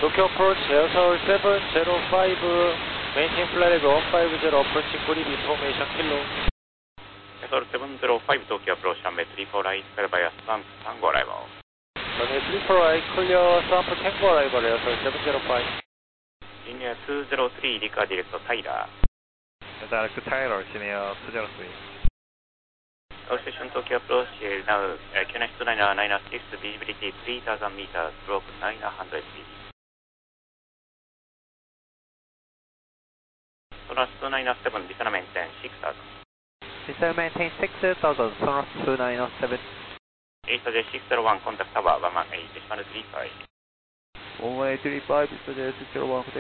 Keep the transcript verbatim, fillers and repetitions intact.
Tokyo approach, Air Tower seven zero five, maintain flight level one five zero, approaching grid information, kilo. Air Tower seven zero five, Tokyo approach, runway three four right, clear by Stamp, Tango arrival. Runway three four right, clear, Stamp, Tango arrival, Air Tower seven zero five. Linear two zero three, Rika direct Tyler. Direct Tyler, Linear two zero three. All station Tokyo approach, now uh, Q nine two nine nine six, visibility three thousand meters, stroke nine hundred feet. Sonar two nine seven, descend maintain six thousand. Descend maintain six thousand, Sonar two nine seven. eight six zero one, contact tower one one eight, decimal three five. one one eight three five, six zero one.